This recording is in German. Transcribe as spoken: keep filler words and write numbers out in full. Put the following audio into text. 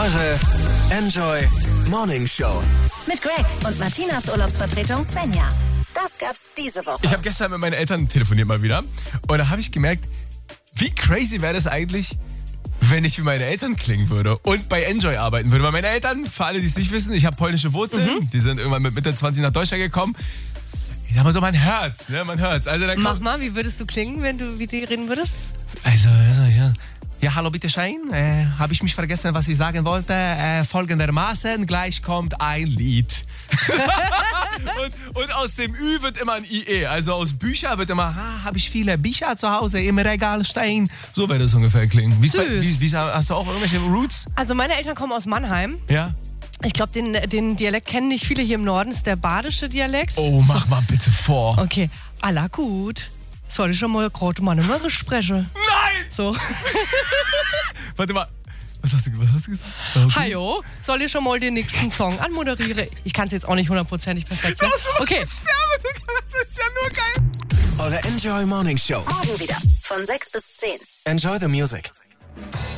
Eure Enjoy Morning Show. Mit Greg und Martinas Urlaubsvertretung Svenja. Das gab's diese Woche. Ich habe gestern mit meinen Eltern telefoniert mal wieder und da habe ich gemerkt, wie crazy wäre das eigentlich, wenn ich wie meine Eltern klingen würde und bei Enjoy arbeiten würde. Weil meine Eltern, für alle, die es nicht wissen, ich habe polnische Wurzeln, mhm. die sind irgendwann mit Mitte zwanzig nach Deutschland gekommen. Ich sag mal so, man hört's, ne, man hört's. Also, dann Mach mal, wie würdest du klingen, wenn du wie die reden würdest? Also, also ja. Ja, hallo, bitte schön. Äh, habe ich mich vergessen, was ich sagen wollte? Äh, folgendermaßen, gleich kommt ein Lied. und, und aus dem Ü wird immer ein I E. Also aus Bücher wird immer, ah, habe ich viele Bücher zu Hause im Regal stehen. So wird das ungefähr klingen. Wie's bei, wie, wie, hast du auch irgendwelche Roots? Also meine Eltern kommen aus Mannheim. Ja. Ich glaube, den, den Dialekt kennen nicht viele hier im Norden. Das ist der badische Dialekt. Oh, mach so. mal bitte vor. Okay, aller gut. Soll ich schon mal gerade mal eine Nummer sprechen? Nein! So. Warte mal. Was hast du, was hast du gesagt? Okay. Hallo, soll ich schon mal den nächsten Song anmoderieren? Ich kann es jetzt auch nicht hundertprozentig perfekt. Ne? Okay. Ich sterbe, das ist ja nur geil. Eure Enjoy Morning Show. Morgen wieder von sechs bis zehn. Enjoy the music.